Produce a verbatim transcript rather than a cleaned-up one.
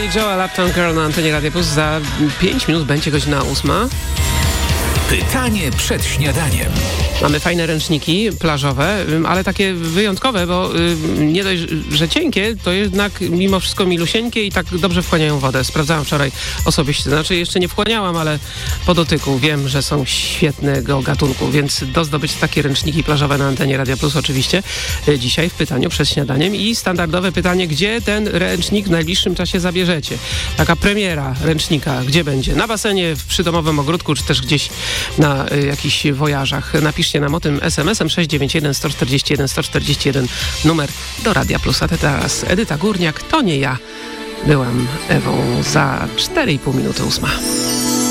Billy Joel, Uptown Girl na antenie Radia Plus. Za pięć minut będzie godzina ósma. Pytanie przed śniadaniem. Mamy fajne ręczniki plażowe, ale takie wyjątkowe, bo nie dość, że cienkie, to jednak mimo wszystko milusieńkie i tak dobrze wchłaniają wodę. Sprawdzałam wczoraj osobiście, znaczy jeszcze nie wchłaniałam, ale po dotyku wiem, że są świetnego gatunku, więc do zdobycia takie ręczniki plażowe na antenie Radia Plus oczywiście dzisiaj w pytaniu przed śniadaniem i standardowe pytanie, gdzie ten ręcznik w najbliższym czasie zabierzecie? Taka premiera ręcznika, gdzie będzie? Na basenie, w przydomowym ogródku, czy też gdzieś na y, jakichś wojażach. Napiszcie nam o tym es em esem sześć dziewięć jeden sto czterdzieści jeden sto czterdzieści jeden, numer do Radia Plus. A teraz Edyta Górniak, to nie ja byłam Ewą, za cztery i pół minuty ósma.